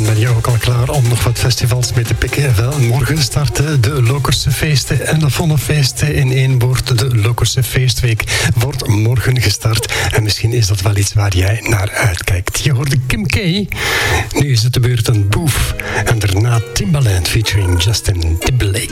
En ben je ook al klaar om nog wat festivals mee te pikken? Wel, morgen starten de Lokerse feesten en de Vonnefeesten in één woord. De Lokerse feestweek wordt morgen gestart. En misschien is dat wel iets waar jij naar uitkijkt. Je hoorde Kim K. Nu is het de beurt aan Boef. En daarna Timbaland featuring Justin Timberlake.